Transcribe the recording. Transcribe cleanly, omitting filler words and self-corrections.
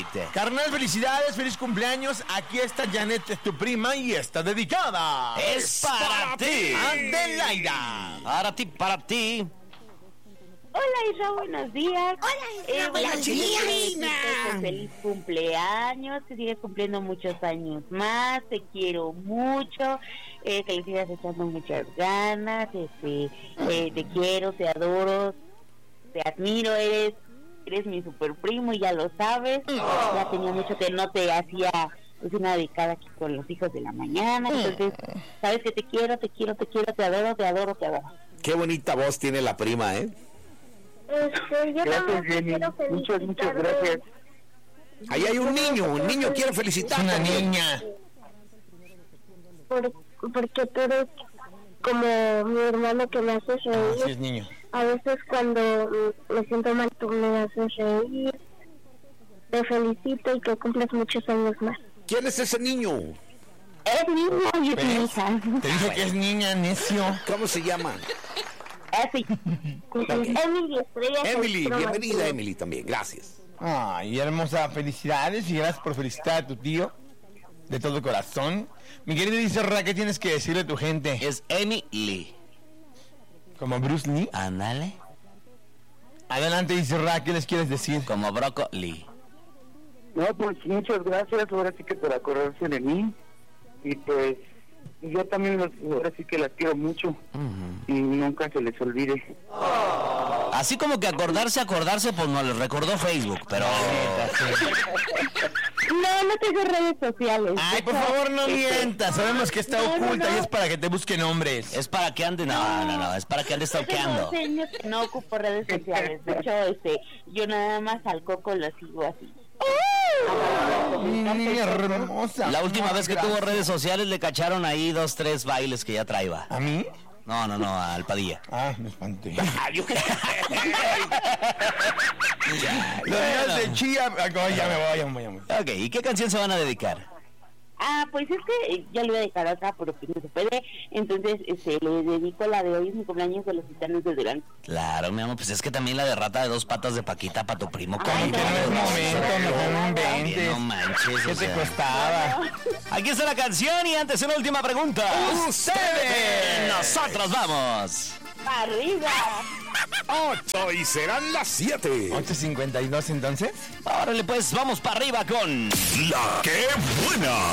Exactamente. Carnal, felicidades, feliz cumpleaños. Aquí está Janet, tu prima, y está dedicada. Es para ti. Adelaida. Para ti. Hola Isra, buenos días. Hola Isra, buenos días, Isra. Feliz cumpleaños, que sigas cumpliendo muchos años más, te quiero mucho, que le sigas echando muchas ganas, te quiero, te adoro, te admiro, eres mi super primo y ya lo sabes. Ya tenía mucho que no te hacía una dedicada aquí con los hijos de la mañana, entonces sabes que te quiero, te adoro. Qué bonita voz tiene la prima, ¿eh? Yo Gracias, Jenny. Muchas gracias. Ahí hay un niño quiere felicitar. Una niña. Porque tú eres como mi hermano que me hace reír. Sí, es niño. A veces cuando me siento mal tú me haces reír. Te felicito y que cumples muchos años más. ¿Quién es ese niño? Es niña y es mi hija. Te dije que es niña, necio. ¿Cómo se llama? Así. Emily Estrella. Emily, bienvenida Emily también, gracias. Ay, hermosa, felicidades y gracias por felicitar a tu tío de todo corazón. Mi querido Isra, ¿qué tienes que decirle a tu gente? Es Emily. ¿Como Bruce Lee? Ándale. Adelante, Isra, ¿qué les quieres decir? Como brócoli. No, pues muchas gracias, ahora sí que por acordarse de mí. Y pues yo también ahora sí que las quiero mucho. Y nunca se les olvide. Así como que acordarse, pues no les recordó Facebook, pero... No tengo redes sociales. Ay, por favor, no mientas. Sabemos que está oculta y es para que te busquen hombres. Es para que ande... No, es para que ande stalkeando. Hace 12 años que no ocupo redes sociales. De hecho, yo nada más al Coco lo sigo así. Mi hermosa. La última vez que tuvo redes sociales le cacharon ahí 2, 3 bailes que ya traía. ¿A mí? No, al Padilla. Ah, me espanté. Los días de Chía. Ya me voy. Ok, ¿y qué canción se van a dedicar? Pues es que ya le voy a dedicar otra, pero que no se puede. Entonces, le dedico la de hoy, es mi cumpleaños de los Titanes de Durango. Claro, mi amor, pues es que también la de Rata de 2 patas de Paquita para tu primo. Ay, que no es momento, no inventes. No manches. ¿Qué te costaba? Aquí está la canción y antes una última pregunta. ¡Ustedes! Nosotros vamos. ¡Arriba! 8 y serán las 7. 8:52 entonces. Órale, pues vamos para arriba con... La que buena.